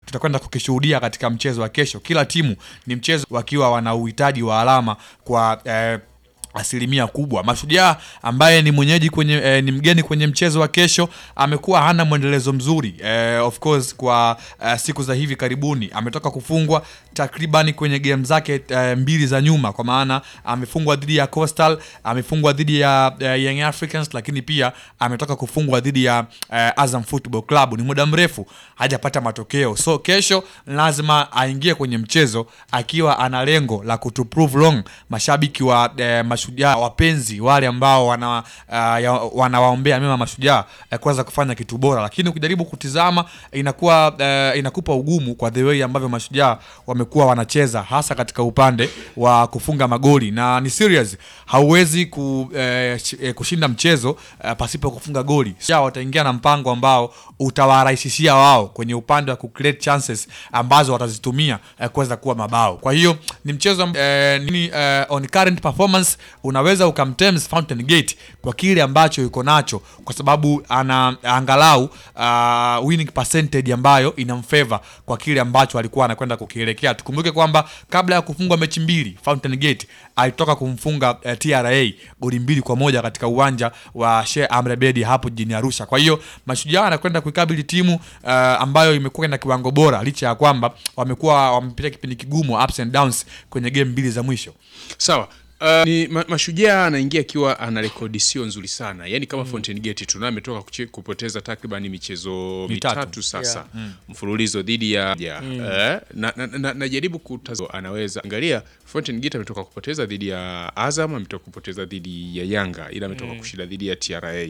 tutakwenda kukishuhudia katika mchezo wa kesho. Kila timu ni mchezo wakiwa wana uhitaji wa alama kwa asilimia kubwa. Mashujaa ambaye ni mwenyeji kwenye ni mgeni kwenye mchezo wa kesho amekuwa hana mwendelezo mzuri of course kwa siku za hivi karibuni. Ametoka kufungwa takriban kwenye game zake mbili za nyuma, kwa maana amefungwa dhidi ya Coastal, amefungwa dhidi ya Young Africans, lakini pia ametoka kufungwa dhidi ya Azam Football Club. Ni muda mrefu hajapata matokeo, so kesho lazima aingie kwenye mchezo akiwa ana lengo la kutuprove wrong mashabiki wa Mashujaa, wapenzi wale ambao wanawaombea mema Mashujaa kuweza kufanya kitu bora. Lakini ukijaribu kutizama inakupa ugumu kwa the way ambavyo Mashujaa wamekuwa wanacheza, hasa katika upande wa kufunga magoli, na ni serious, hauwezi kushinda mchezo pasipo kufunga goli. Sasa wataingia na mpango ambao utawarahisishia wao kwenye upande wa create chances ambazo watazitumia kuweza kuwa mabao. Kwa hiyo ni mchezo on current performance unaweza ukamtems Fountain Gate kwa kile ambacho yuko nacho, kwa sababu ana angalau winning percentage ambayo inamfavor kwa kile ambacho alikuwa anakwenda kukielekea. Tukumbuke kwamba kabla ya kufungwa mechi mbili Fountain Gate alitoka kumfunga TRA goli 2-1 katika uwanja wa Sheikh Amri Abeid hapo jijini Arusha. Kwa hiyo Mashujaa anakwenda kuikabili timu ambayo imekuwa na kiwango bora, licha ya kwamba wamepitia kipindi kigumu, ups and downs kwenye game mbili za mwisho. Sawa. Ni Mashujaa anaingia akiwa ana rekodi sio nzuri sana. Yaani kama Fountain Gate tunaye ametoka kupoteza takriban michezo mitatu sasa mfululizo dhidi ya najaribu kutazama, anaweza angalia Fountain Gate ametoka kupoteza dhidi ya Azam, ametoka kupoteza dhidi ya Yanga, ila ametoka kushinda dhidi ya TRA.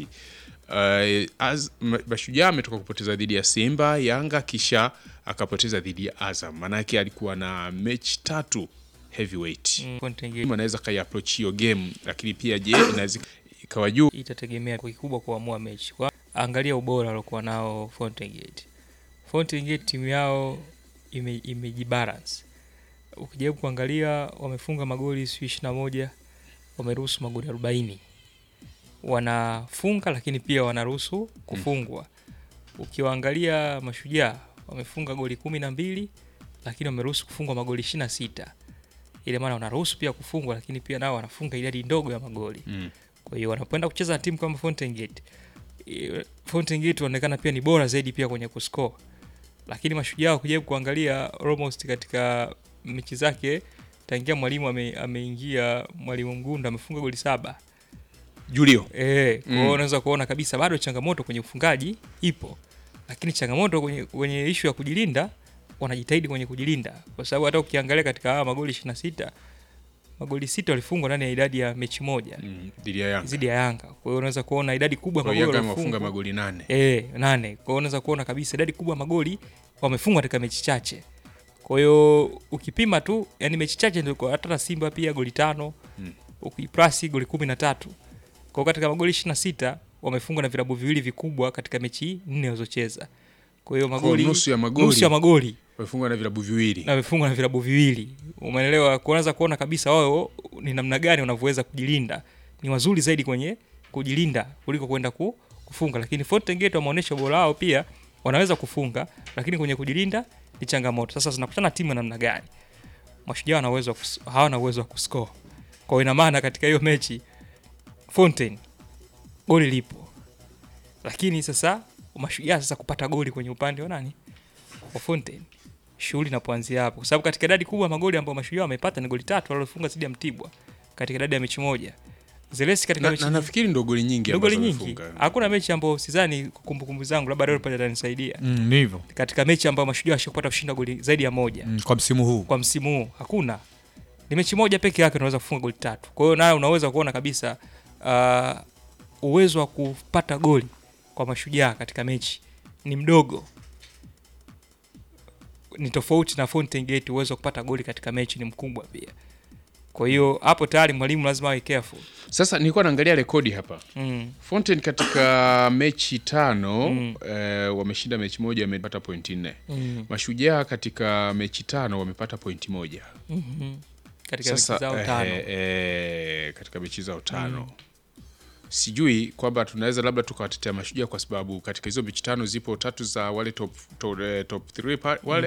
Mashujaa ametoka kupoteza dhidi ya Simba, Yanga, kisha akapoteza dhidi ya Azam. Maana yake alikuwa na mechi 3 heavyweight. Anaweza kai approach hiyo game, lakini pia inaweza ikawa juu, itategemea kwa kikubwa kuamua mechi. Kwa angalia ubora aliokuwa nao Fountain Gate. Fountain Gate timu yao imejibalance. Ukijaribu kuangalia wamefunga magoli 21, wameruhusu magoli 40. Wanafunga lakini pia wanaruhusu kufungwa. Ukiwaangalia Mashujaa wamefunga goli 12 lakini wameruhusu kufungwa magoli 26. Ile maana wanaruhusu pia kufungwa lakini pia nao wanafunga idadi ndogo ya magoli. Kwa hiyo wanapoenda kucheza na timu kama Fountain Gate, Fountain Gate wanaonekana pia ni bora zaidi pia kwenye kuscore. Lakini Mashujaa kujaribu kuangalia almost katika mechi zake tangia mwalimu ameingia, mwalimu Mgunda amefunga goli 7. Julio. Kwa hiyo unaweza kuona kabisa bado changamoto kwenye ufungaji ipo. Lakini changamoto kwenye issue ya kujilinda, wanajitahidi kwenye kujilinda, kwa sababu hata ukiangalia katika magoli 26, magoli 6 walifungwa ndani ya idadi ya mechi moja dhidi ya Yanga. Kwa hiyo unaweza kuona idadi kubwa magoli wamefunga magoli 8. 8. Kwa hiyo unaweza kuona kabisa idadi kubwa magoli wamefungwa katika mechi chache. Kwa hiyo ukipima tu, yani mechi chache ndio, hata Simba pia goli 5, ukiplasi goli 13. Kwa katika magoli 26 wamefungwa na vilabu viwili vikubwa katika mechi 4 walizocheza. Kwa hiyo magoli nusu ya magoli wamefungwa na vilabu viwili. Na wamefungwa na vilabu viwili. Umeelewa? Kuanza kuona kabisa wao ni namna gani wanavyoweza kujilinda. Ni wazuri zaidi kwenye kujilinda kuliko kwenda kufunga. Lakini Fountain Gate wameonyesha bora wao pia wanaweza kufunga, lakini kwenye kujilinda ni changamoto. Sasa zinakutana timu namna gani? Mashujaa hawana uwezo wa kuscore. Kwa hiyo ina maana katika hiyo mechi Fountain goli lipo. Lakini sasa Mashujaa sasa kupata goli kwenye upande wa nani? Wa Fountain. Shughuli inapoanzia hapo. Kwa sababu katika idadi kubwa magoli ambayo Mashujaa wamepata ni goli 3 walizofunga dhidi ya Mtibwa katika idadi ya mechi moja. Zelesi katika mechi, na nafikiri ndio goli nyingi ambazo wamefunga. Hakuna mechi ambayo sidhani, kumbukumbu zangu labda leo pale atanisaidia. Ndivyo. Katika mechi ambayo Mashujaa washapata kushinda goli zaidi ya moja kwa msimu huu. Kwa msimu huu hakuna. Ni mechi moja pekee yake unaweza kufunga goli 3. Kwa hiyo nayo unaweza kuona kabisa uwezo wa kupata goli kwa Mashujaa katika mechi ni mdogo. Ni tofauti na Fountain Gate, uwezo wa kupata goli katika mechi ni mkubwa pia. Kwa hiyo hapo tayari mwalimu lazima awe careful. Sasa nilikuwa naangalia rekodi hapa. Fountain katika mechi 5 wameshinda mechi moja, wamepata pointi 4. Mashujaa katika mechi 5 wamepata pointi 1. Katika mechi zao 5. Katika mechi zao 5. Sijui kwamba tunaweza labda tukawatetea Mashujaa kwa sababu katika hizo mechi 5 zipo 3 za wale top 3 wale